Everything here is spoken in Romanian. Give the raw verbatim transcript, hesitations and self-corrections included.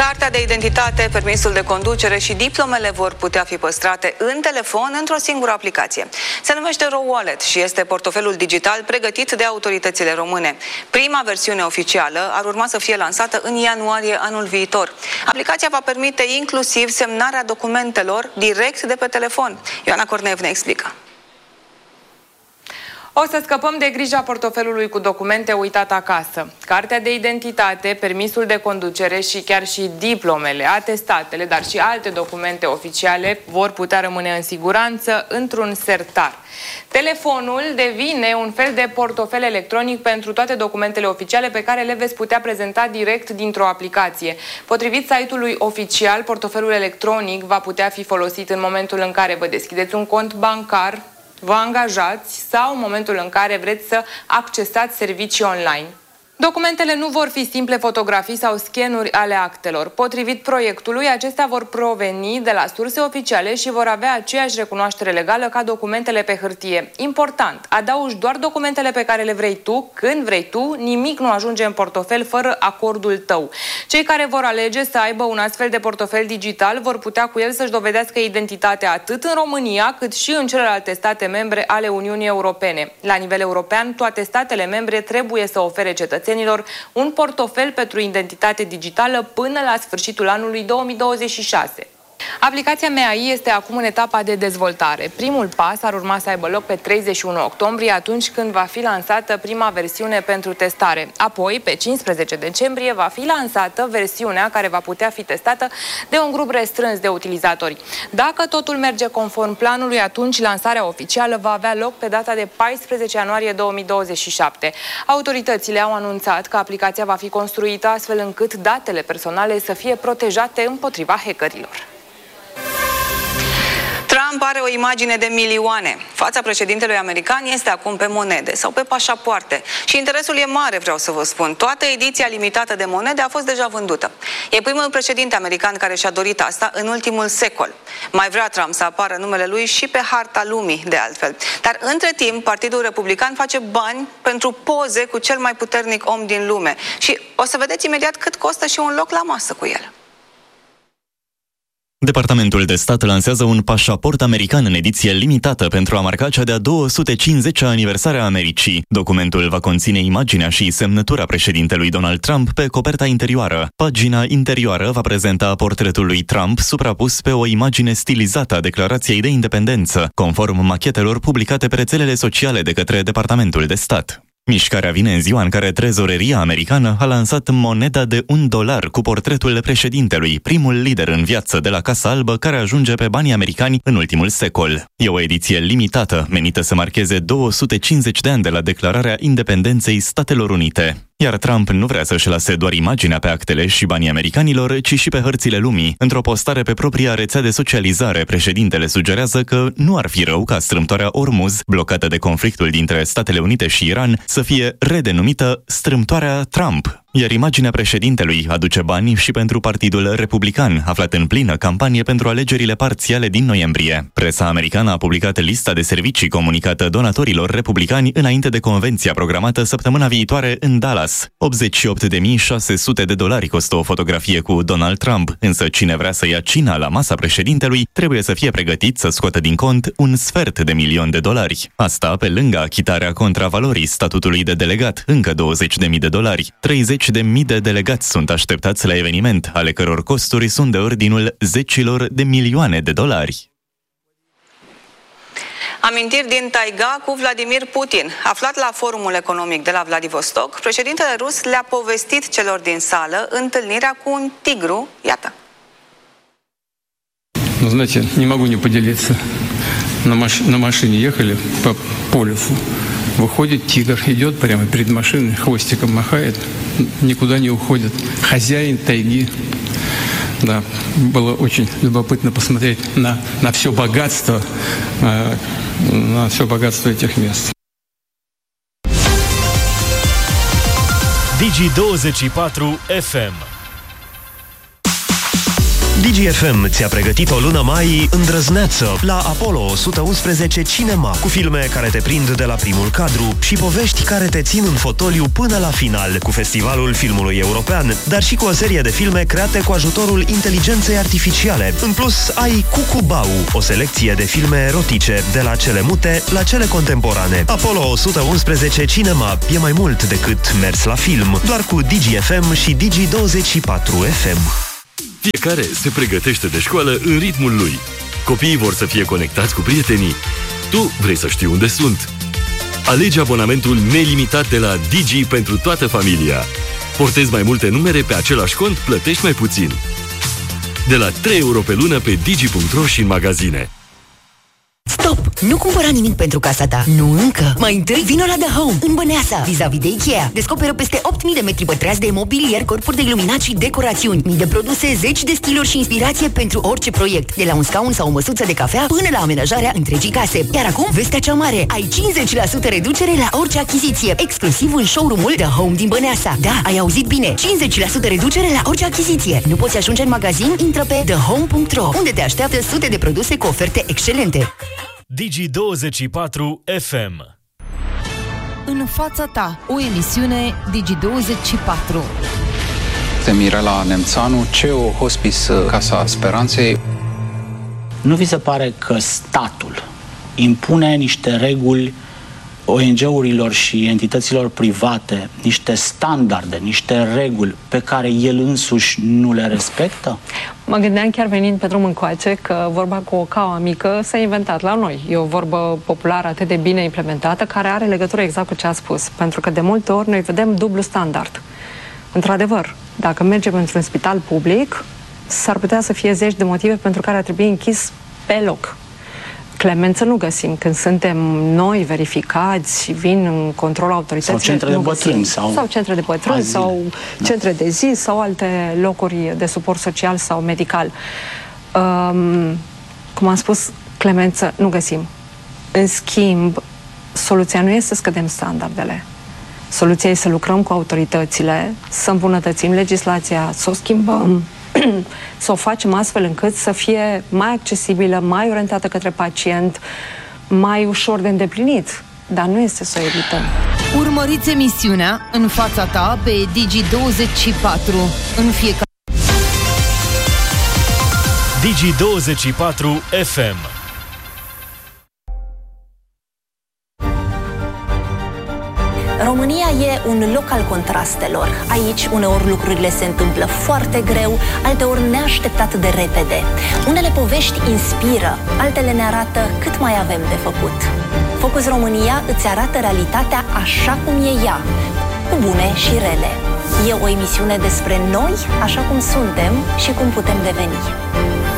Cartea de identitate, permisul de conducere și diplomele vor putea fi păstrate în telefon într-o singură aplicație. Se numește RoWallet și este portofelul digital pregătit de autoritățile române. Prima versiune oficială ar urma să fie lansată în ianuarie anul viitor. Aplicația va permite inclusiv semnarea documentelor direct de pe telefon. Ioana Corneev ne explică. O să scăpăm de grija portofelului cu documente uitat acasă. Cartea de identitate, permisul de conducere și chiar și diplomele, atestatele, dar și alte documente oficiale vor putea rămâne în siguranță într-un sertar. Telefonul devine un fel de portofel electronic pentru toate documentele oficiale pe care le veți putea prezenta direct dintr-o aplicație. Potrivit site-ului oficial, portofelul electronic va putea fi folosit în momentul în care vă deschideți un cont bancar, vă angajați sau în momentul în care vreți să accesați servicii online. Documentele nu vor fi simple fotografii sau scanuri ale actelor. Potrivit proiectului, acestea vor proveni de la surse oficiale și vor avea aceeași recunoaștere legală ca documentele pe hârtie. Important, adaugi doar documentele pe care le vrei tu, când vrei tu, nimic nu ajunge în portofel fără acordul tău. Cei care vor alege să aibă un astfel de portofel digital vor putea cu el să-și dovedească identitatea atât în România cât și în celelalte state membre ale Uniunii Europene. La nivel european, toate statele membre trebuie să ofere cetățenilor un portofel pentru identitate digitală până la sfârșitul anului două mii douăzeci și șase. Aplicația M A I este acum în etapa de dezvoltare. Primul pas ar urma să aibă loc pe treizeci și unu octombrie, atunci când va fi lansată prima versiune pentru testare. Apoi, pe cincisprezece decembrie, va fi lansată versiunea care va putea fi testată de un grup restrâns de utilizatori. Dacă totul merge conform planului, atunci lansarea oficială va avea loc pe data de paisprezece ianuarie două mii douăzeci și șapte. Autoritățile au anunțat că aplicația va fi construită astfel încât datele personale să fie protejate împotriva hackerilor. Trump are o imagine de milioane. Fața președintelui american este acum pe monede sau pe pașapoarte. Și interesul e mare, vreau să vă spun. Toată ediția limitată de monede a fost deja vândută. E primul președinte american care și-a dorit asta în ultimul secol. Mai vrea Trump să apară numele lui și pe harta lumii, de altfel. Dar între timp, Partidul Republican face bani pentru poze cu cel mai puternic om din lume. Și o să vedeți imediat cât costă și un loc la masă cu el. Departamentul de stat lansează un pașaport american în ediție limitată pentru a marca cea de-a două sute cincizecea aniversare a Americii. Documentul va conține imaginea și semnătura președintelui Donald Trump pe coperta interioară. Pagina interioară va prezenta portretul lui Trump suprapus pe o imagine stilizată a Declarației de Independență, conform machetelor publicate pe rețelele sociale de către Departamentul de stat. Mișcarea vine în ziua în care trezoreria americană a lansat moneda de un dolar cu portretul președintelui, primul lider în viață de la Casa Albă care ajunge pe banii americani în ultimul secol. E o ediție limitată, menită să marcheze două sute cincizeci de ani de la declararea independenței Statelor Unite. Iar Trump nu vrea să-și lase doar imaginea pe actele și banii americanilor, ci și pe hărțile lumii. Într-o postare pe propria rețea de socializare, președintele sugerează că nu ar fi rău ca strâmtoarea Ormuz, blocată de conflictul dintre Statele Unite și Iran, să fie redenumită strâmtoarea Trump. Iar imaginea președintelui aduce bani și pentru Partidul Republican, aflat în plină campanie pentru alegerile parțiale din noiembrie. Presa americană a publicat lista de servicii comunicată donatorilor republicani înainte de convenția programată săptămâna viitoare în Dallas. optzeci și opt de mii șase sute de dolari costă o fotografie cu Donald Trump, însă cine vrea să ia cina la masa președintelui trebuie să fie pregătit să scoată din cont un sfert de milion de dolari. Asta pe lângă achitarea contravalorii statutului de delegat, încă douăzeci de mii de dolari. treizeci de mii de delegați sunt așteptați la eveniment, ale căror costuri sunt de ordinul zecilor de milioane de dolari. Amintiri din taiga cu Vladimir Putin. Aflat la Forumul Economic de la Vladivostok, președintele rus le-a povestit celor din sală întâlnirea cu un tigru. Iată. Ну, знаете, не могу не поделиться. На, маш... на машине ехали по полюсу. Выходит тигр, идет прямо перед машиной, хвостиком махает, никуда не уходит. Хозяин тайги. Да, было очень любопытно посмотреть на, на все богатство, на все богатство этих мест. Digi douăzeci și patru F M. Digi F M ți-a pregătit o lună mai îndrăzneață la Apollo o sută unsprezece Cinema, cu filme care te prind de la primul cadru și povești care te țin în fotoliu până la final, cu Festivalul Filmului European, dar și cu o serie de filme create cu ajutorul inteligenței artificiale. În plus, ai Cucubau, o selecție de filme erotice, de la cele mute la cele contemporane. Apollo o sută unsprezece Cinema e mai mult decât mers la film, doar cu Digi F M și Digi douăzeci și patru F M. Fiecare se pregătește de școală în ritmul lui. Copiii vor să fie conectați cu prietenii. Tu vrei să știi unde sunt. Alege abonamentul nelimitat de la Digi pentru toată familia. Portezi mai multe numere pe același cont, plătești mai puțin. De la trei euro pe lună pe digi punct ro și în magazine. Stop! Nu cumpăra nimic pentru casa ta. Nu încă. Mai întâi vino la The Home, în Băneasa, vis-a-vis de Ikea. Descoperă peste opt mii de metri pătrați de mobilier, corpuri de iluminat și decorațiuni. Mii de produse, zeci de stiluri și inspirație pentru orice proiect. De la un scaun sau o măsuță de cafea până la amenajarea întregii case. Iar acum, vestea cea mare. Ai cincizeci la sută reducere la orice achiziție, exclusiv în showroom-ul The Home din Băneasa. Da, ai auzit bine. cincizeci la sută reducere la orice achiziție. Nu poți ajunge în magazin? Intră pe the home punct ro, unde te așteaptă sute de produse cu oferte excelente. Digi douăzeci și patru F M. În fața ta, o emisiune Digi douăzeci și patru. Este Mirela Nemțanu, C E O Hospice Casa Speranței. Nu vi se pare că statul impune niște reguli O N G-urilor și entităților private, niște standarde, niște reguli pe care el însuși nu le respectă? Mă gândeam chiar venind pe drum încoace că vorba cu o caua mică s-a inventat la noi. E o vorbă populară atât de bine implementată care are legătură exact cu ce a spus. Pentru că de multe ori noi vedem dublu standard. Într-adevăr, dacă mergem într-un spital public, s-ar putea să fie zeci de motive pentru care ar trebui închis pe loc. Clemență nu găsim. Când suntem noi verificați, vin în controlul autorităților. Sau centre de bătrâni. Sau, sau centre de bătrâni, azile. Sau centre de zi, sau alte locuri de suport social sau medical. Um, cum am spus, clemență nu găsim. În schimb, soluția nu este să scădem standardele. Soluția este să lucrăm cu autoritățile, să îmbunătățim legislația, să o schimbăm, să o facem astfel încât să fie mai accesibilă, mai orientată către pacient, mai ușor de îndeplinit. Dar nu este să o evităm. Urmăriți emisiunea În fața ta pe Digi douăzeci și patru. În fiecare Digi douăzeci și patru F M. România e un loc al contrastelor. Aici, uneori lucrurile se întâmplă foarte greu, alteori neașteptat de repede. Unele povești inspiră, altele ne arată cât mai avem de făcut. Focus România îți arată realitatea așa cum e ea, cu bune și rele. E o emisiune despre noi, așa cum suntem și cum putem deveni.